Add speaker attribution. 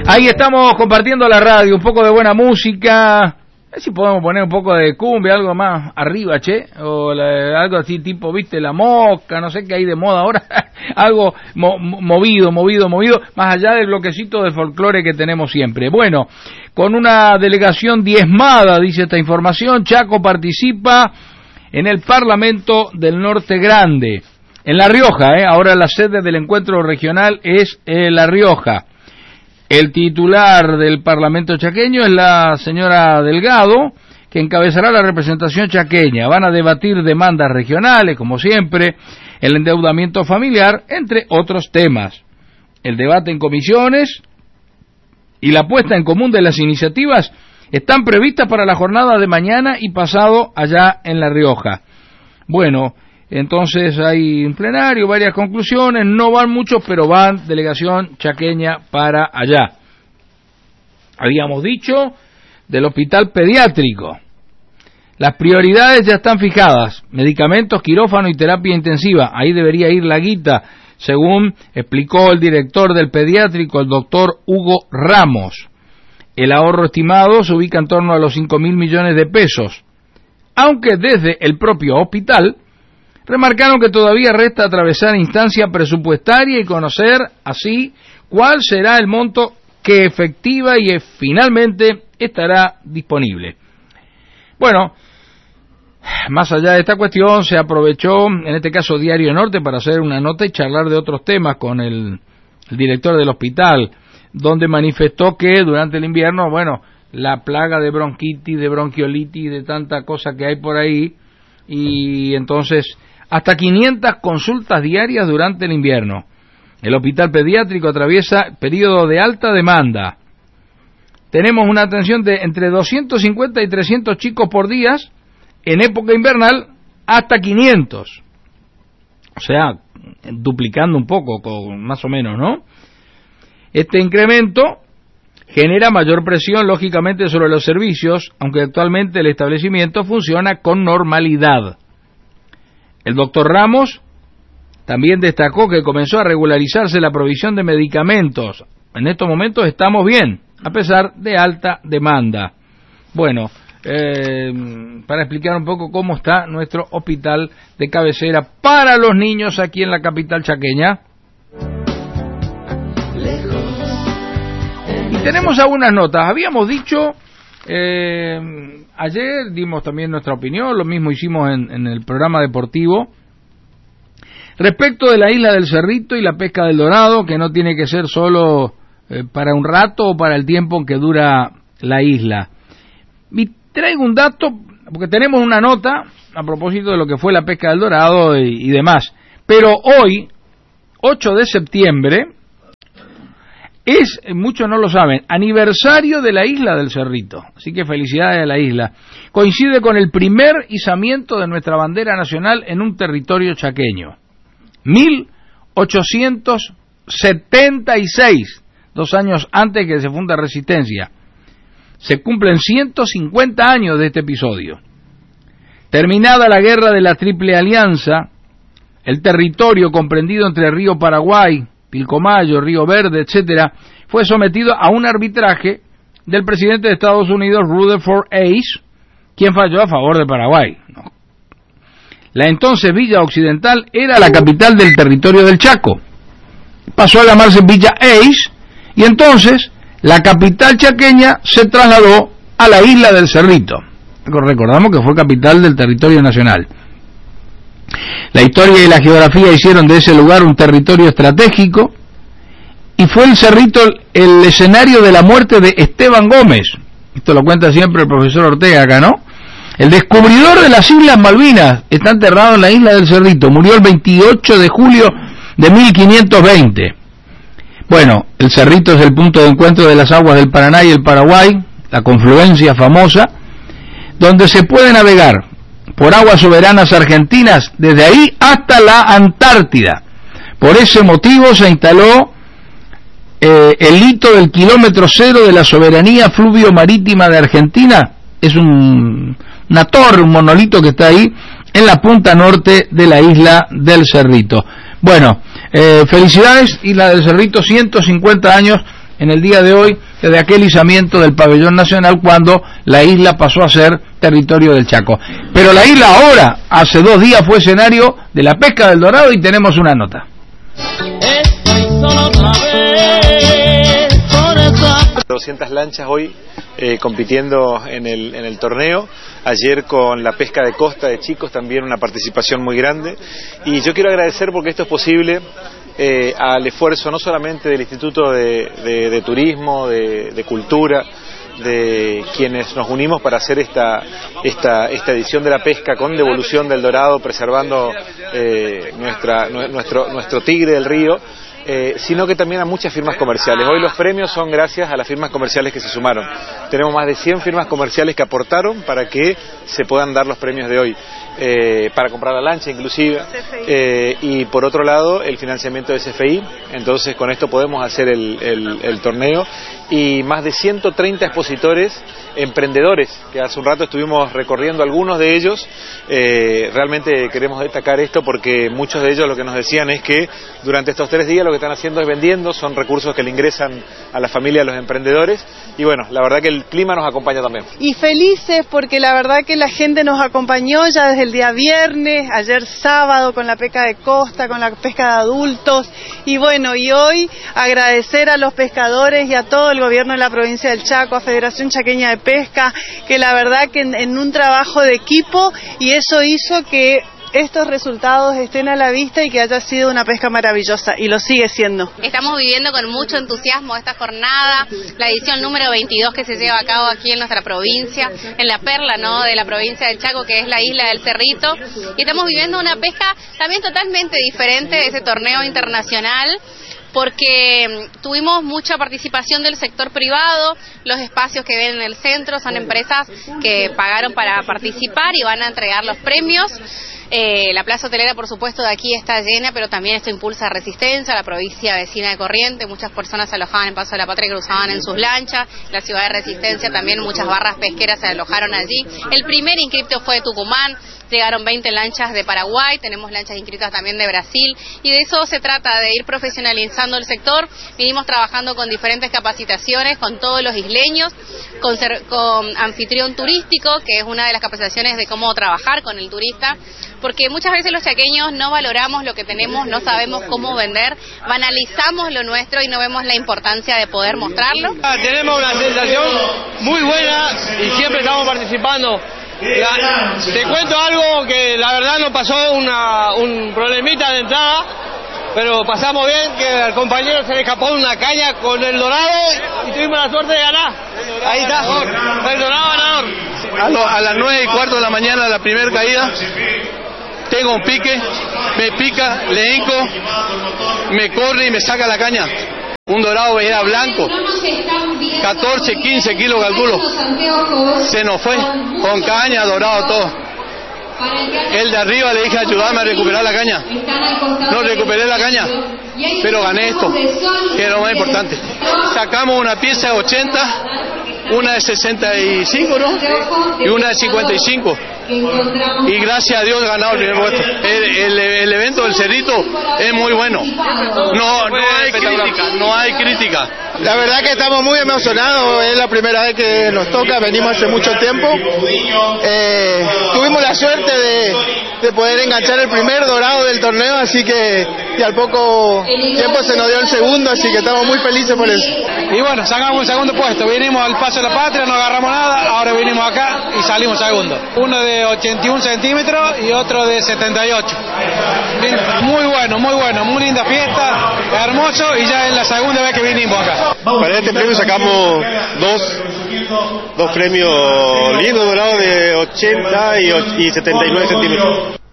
Speaker 1: Ahí estamos compartiendo la radio, un poco de buena música. A ver si podemos poner un poco de cumbia, algo más arriba, che. O algo así tipo, viste, La Mosca, no sé qué hay de moda ahora. Algo movido. Más allá del bloquecito de folclore que tenemos siempre. Bueno, con una delegación diezmada, dice esta información, Chaco participa en el Parlamento del Norte Grande. En La Rioja, ahora la sede del encuentro regional es La Rioja. El titular del Parlamento chaqueño es la señora Delgado, que encabezará la representación chaqueña. Van a debatir demandas regionales, como siempre, el endeudamiento familiar, entre otros temas. El debate en comisiones y la puesta en común de las iniciativas están previstas para la jornada de mañana y pasado allá en La Rioja. Bueno, entonces hay un plenario, varias conclusiones, no van muchos, pero van delegación chaqueña para allá. Habíamos dicho del hospital pediátrico. Las prioridades ya están fijadas, medicamentos, quirófano y terapia intensiva. Ahí debería ir la guita, según explicó el director del pediátrico, el doctor Hugo Ramos. El ahorro estimado se ubica en torno a los 5.000 millones de pesos, aunque desde el propio hospital remarcaron que todavía resta atravesar instancia presupuestaria y conocer así cuál será el monto que efectiva y finalmente estará disponible. Bueno, más allá de esta cuestión, se aprovechó, en este caso Diario Norte, para hacer una nota y charlar de otros temas con el director del hospital, donde manifestó que durante el invierno, bueno, la plaga de bronquitis, de bronquiolitis, de tanta cosa que hay por ahí, y entonces hasta 500 consultas diarias durante el invierno. El hospital pediátrico atraviesa periodo de alta demanda. Tenemos una atención de entre 250 y 300 chicos por día, en época invernal hasta 500. O sea, duplicando un poco, más o menos, ¿no? Este incremento genera mayor presión, lógicamente, sobre los servicios, aunque actualmente el establecimiento funciona con normalidad. El doctor Ramos también destacó que comenzó a regularizarse la provisión de medicamentos. En estos momentos estamos bien, a pesar de alta demanda. Bueno, para explicar un poco cómo está nuestro hospital de cabecera para los niños aquí en la capital chaqueña. Y tenemos algunas notas. Habíamos dicho, ayer dimos también nuestra opinión, lo mismo hicimos en el programa deportivo, respecto de la isla del Cerrito y la pesca del dorado, que no tiene que ser solo para un rato o para el tiempo en que dura la isla. Y traigo un dato, porque tenemos una nota a propósito de lo que fue la pesca del dorado y demás, pero hoy, 8 de septiembre, es, muchos no lo saben, aniversario de la isla del Cerrito, así que felicidades a la isla. Coincide con el primer izamiento de nuestra bandera nacional en un territorio chaqueño. 1876, 2 años antes que se funda Resistencia. Se cumplen 150 años de este episodio. Terminada la guerra de la Triple Alianza, el territorio comprendido entre Río Paraguay, Pilcomayo, Río Verde, etcétera, fue sometido a un arbitraje del presidente de Estados Unidos, Rutherford Hayes, quien falló a favor de Paraguay. La entonces Villa Occidental era la capital del territorio del Chaco. Pasó a llamarse Villa Hayes y entonces la capital chaqueña se trasladó a la isla del Cerrito. Recordamos que fue capital del territorio nacional. La historia y la geografía hicieron de ese lugar un territorio estratégico y fue el Cerrito el escenario de la muerte de Esteban Gómez. Esto lo cuenta siempre el profesor Ortega acá, ¿no? El descubridor de las Islas Malvinas está enterrado en la isla del Cerrito. Murió el 28 de julio de 1520. Bueno, el Cerrito es el punto de encuentro de las aguas del Paraná y el Paraguay, la confluencia famosa, donde se puede navegar por aguas soberanas argentinas desde ahí hasta la Antártida. Por ese motivo se instaló el hito del kilómetro cero de la soberanía fluvio-marítima de Argentina. Es una torre, un monolito que está ahí en la punta norte de la isla del Cerrito. Bueno, felicidades, Isla del Cerrito, 150 años en el día de hoy de aquel izamiento del pabellón nacional cuando la isla pasó a ser territorio del Chaco. Pero la isla ahora, hace 2 días, fue escenario de la pesca del dorado y tenemos una nota.
Speaker 2: 200 lanchas hoy compitiendo en el torneo. Ayer con la pesca de costa de chicos también una participación muy grande. Y yo quiero agradecer porque esto es posible al esfuerzo no solamente del Instituto de Turismo, de Cultura, de quienes nos unimos para hacer esta edición de la pesca con devolución del dorado, preservando nuestro tigre del río, sino que también a muchas firmas comerciales. Hoy los premios son gracias a las firmas comerciales que se sumaron. Tenemos más de 100 firmas comerciales que aportaron para que se puedan dar los premios de hoy, para comprar la lancha inclusive, y por otro lado el financiamiento de CFI. Entonces con esto podemos hacer el torneo, y más de 130 expositores, emprendedores, que hace un rato estuvimos recorriendo algunos de ellos. Realmente queremos destacar esto porque muchos de ellos lo que nos decían es que durante estos 3 días lo que están haciendo es vendiendo, son recursos que le ingresan a la familia de los emprendedores, y bueno, la verdad que el clima nos acompaña también.
Speaker 3: Y felices porque la verdad que la gente nos acompañó ya desde el día viernes, ayer sábado con la pesca de costa, con la pesca de adultos, y bueno, y hoy agradecer a los pescadores y a todo el gobierno de la provincia del Chaco, a Federación Chaqueña de Pesca, que la verdad que en un trabajo de equipo, y eso hizo que estos resultados estén a la vista y que haya sido una pesca maravillosa, y lo sigue siendo.
Speaker 4: Estamos viviendo con mucho entusiasmo esta jornada, la edición número 22 que se lleva a cabo aquí en nuestra provincia, en la perla, ¿no?, de la provincia del Chaco, que es la isla del Cerrito, y estamos viviendo una pesca también totalmente diferente de ese torneo internacional, porque tuvimos mucha participación del sector privado. Los espacios que ven en el centro son empresas que pagaron para participar y van a entregar los premios. La plaza hotelera, por supuesto, de aquí está llena, pero también esto impulsa Resistencia, la provincia vecina de Corrientes. Muchas personas se alojaban en Paso de la Patria y cruzaban en sus lanchas. La ciudad de Resistencia también, muchas barras pesqueras se alojaron allí. El primer inscripto fue de Tucumán. Llegaron 20 lanchas de Paraguay, tenemos lanchas inscritas también de Brasil, y de eso se trata, de ir profesionalizando el sector. Vinimos trabajando con diferentes capacitaciones con todos los isleños, con anfitrión turístico, que es una de las capacitaciones de cómo trabajar con el turista, porque muchas veces los chaqueños no valoramos lo que tenemos, no sabemos cómo vender, banalizamos lo nuestro y no vemos la importancia de poder mostrarlo.
Speaker 5: Tenemos una sensación muy buena y siempre estamos participando. Te cuento algo que la verdad nos pasó un problemita de entrada, pero pasamos bien, que al compañero se le escapó una caña con el dorado y tuvimos la suerte de ganar. Ahí está, el dorado ganador.
Speaker 6: A las 9:15 de la mañana, la primera caída, tengo un pique, me pica, le hinco, me corre y me saca la caña. Un dorado era blanco, 14, 15 kilos calculo, se nos fue, con caña, dorado, todo. El de arriba le dije, ayúdame a recuperar la caña. No recuperé la caña, pero gané esto, que es lo más importante. Sacamos una pieza de 80, una de 65, ¿no? Y una de 55. Y gracias a Dios he ganado el primer puesto. El evento del Cerrito es muy bueno. No hay crítica.
Speaker 7: La verdad que estamos muy emocionados, es la primera vez que nos toca, venimos hace mucho tiempo. Tuvimos la suerte de poder enganchar el primer dorado del torneo, así que y al poco tiempo se nos dio el segundo, así que estamos muy felices por eso.
Speaker 5: Y bueno, sacamos el segundo puesto, vinimos al Paso de la Patria, no agarramos nada, ahora vinimos acá y salimos segundo. Uno de 81 centímetros y otro de 78. Muy bueno, muy linda fiesta, hermoso, y ya es la segunda vez que vinimos acá.
Speaker 6: Para este premio sacamos dos premios lindos dorados de 80 y 79 centímetros.